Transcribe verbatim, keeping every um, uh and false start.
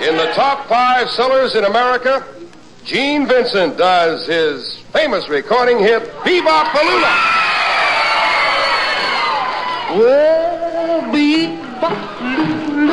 In the top five sellers in America, Gene Vincent does his famous recording hit, Bebop Balula. Whoa!